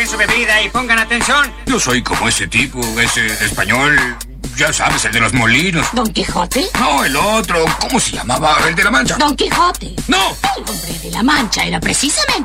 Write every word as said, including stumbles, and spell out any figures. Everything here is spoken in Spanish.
Preparen su bebida y pongan atención. Yo soy como ese tipo, ese español, ya sabes, el de los molinos. ¿Don Quijote? No, el otro, ¿cómo se llamaba? El de la Mancha. ¿Don Quijote? ¡No! El hombre de la Mancha era precisamente